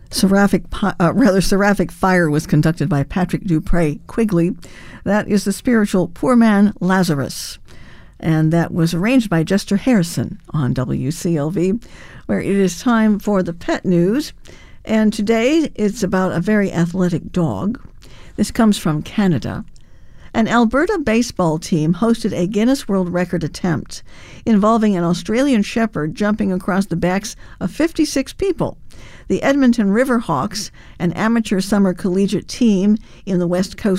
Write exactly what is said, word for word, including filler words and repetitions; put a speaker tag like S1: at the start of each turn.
S1: Seraphic, uh, rather, Seraphic Fire was conducted by Patrick Dupre Quigley. That is the spiritual Poor Man Lazarus. And that was arranged by Jester Harrison on W C L V, where it is time for the pet news. And today it's about a very athletic dog. This comes from Canada. An Alberta baseball team hosted a Guinness World Record attempt involving an Australian shepherd jumping across the backs of fifty-six people. The Edmonton Riverhawks, an amateur summer collegiate team in the West Coast